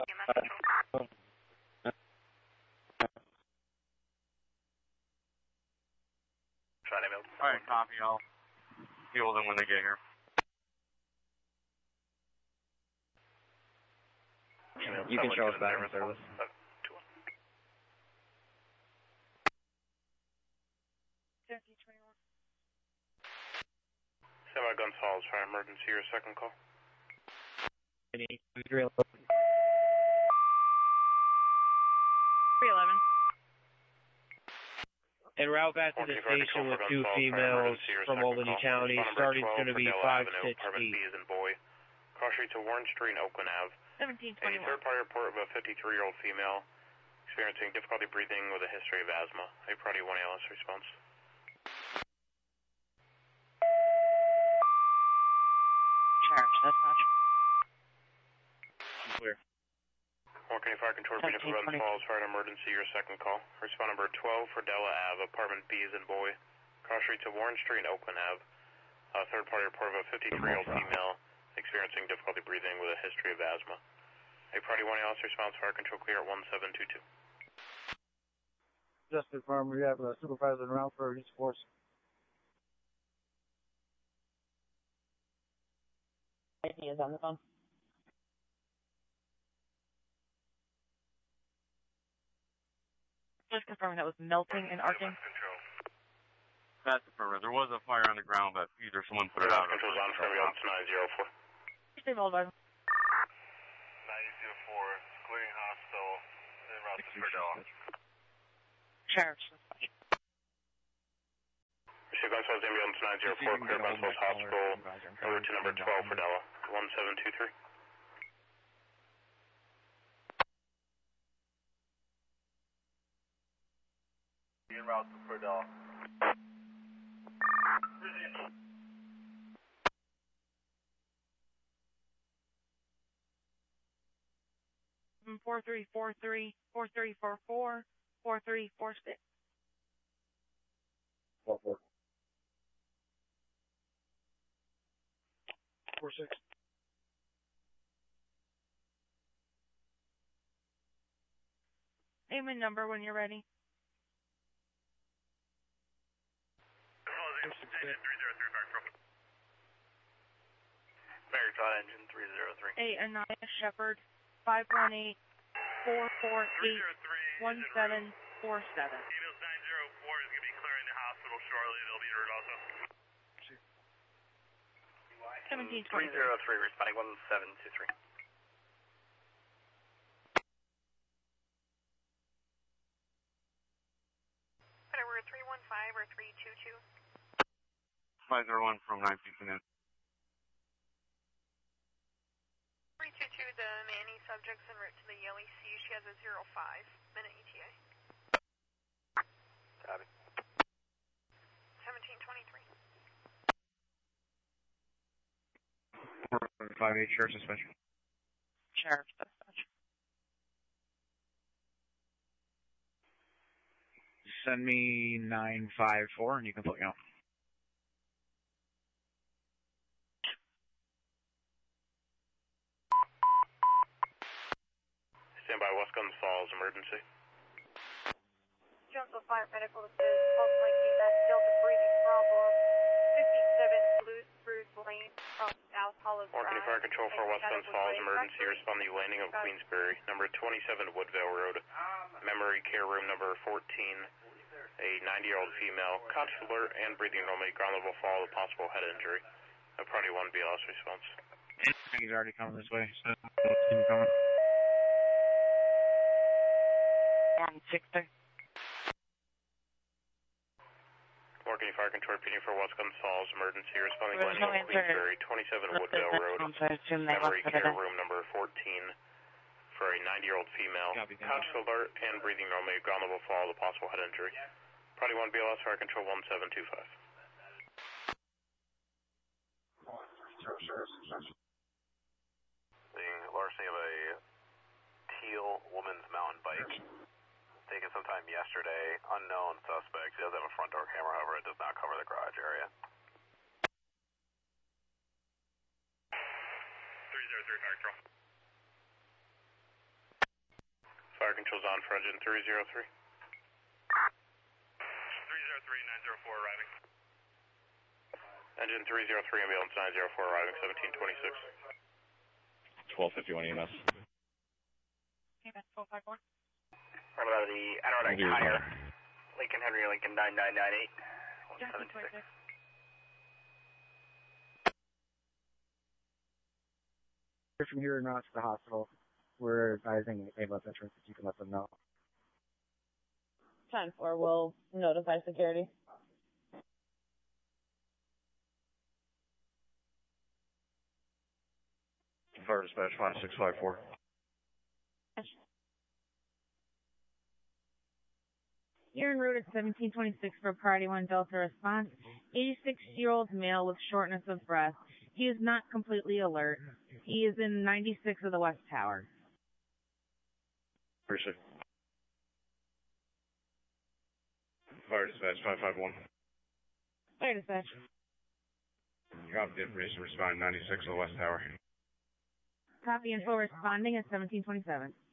Alright, copy. I'll deal with them when they get here. You can show us back in service. Semi-Guns Falls, fire emergency, your second call. 311. En route back to the station with 2 females from Albany County. Starting going to be 568. Cross street to Warren Street and Oakland Ave. 1721. A third-party report of a 53-year-old female experiencing difficulty breathing with a history of asthma. A priority 1 ALS response. Charge, that's not Clear. Warren County Fire Control, Region for Guns Falls, fire an emergency, your second call. Respond number 12 for Della Ave, apartment B is in Boy. Cross street to Warren Street and Oakland Ave. A third-party report of a 53-year-old female experiencing difficulty breathing with a history of asthma. A priority 1 ALS response, fire control clear at 1722. Just confirm we have a supervisor en route for each force. ID is on the phone. Just confirming that was melting and arcing. That's affirmative. There was a fire on the ground, but either someone put it out or... Control's on from you, 904. Stay mobile, advisor. 904, clearing hospital, en route to Cordell. Sheriff, dispatch. Receive Guns Falls, ambulance 904, clear Guns Falls Hospital, over to number 12 for Della, 1723. En route to Cordell. 4343, 4344, 4346. 46. Name and number when you're ready. Marathon engine 303. 8 Anaya Shepherd, 518 448 1747. Ambulance 904 is going to be clearing the hospital shortly. They'll be heard also. 1723. 303, responding 1723. Whatever, 315 or 322? 501 from 915 in. 322, the Manny subject's en route to the LEC. She has a 05-minute ETA. Copy. 1723. 58 Sheriff suspension. Sheriff, dispatch. Send me 954 and you can put me out. Stand by, West Guns Falls, emergency. Jonesville Fire Medical Assist, pulse like EMS, Delta breathing problem. 57 Bruce Lane from South Hollow Drive. Warren County Fire Control for West Guns Falls, emergency, respond to the landing of Queensbury, number 27 Woodvale Road. Memory care room number 14. A 90-year-old female, conscious alert and breathing normally, ground level fall with possible head injury. A priority 1 BLS response. He's already coming this way, so keep coming. 160. Warren County Fire Control repeating for West Guns Falls, emergency, responding landing of Queensbury, 27 Woodvale Road. Memory care room number 14. For a 90-year-old female, conscious alert and breathing normally, ground level fall with possible head injury. Priority 1 BLS, Fire Control 1725. The larceny of a teal woman's mountain bike taken sometime yesterday. Unknown suspect. He does have a front door camera, however, it does not cover the garage area. 303 Fire Control. controls on for engine 303. 303, 904 arriving. Engine 303, ambulance 904 arriving, 1726. 1251 EMS. EMS 1251. Right about the Adirondack Tire, Lincoln Henry, Lincoln 9998. 1726. From here now to the hospital. We're advising ABUS entrance if you can let them know. 10-4, we'll notify security. Fire dispatch 5654. You're en route at 1726 for Priority 1 Delta response. 86-year-old male with shortness of breath. He is not completely alert. He is in 96 of the West Tower. Appreciate it. Fire dispatch 551. Fire dispatch. Copy the information, respond 96 of the West Tower. Copy info responding at 1727.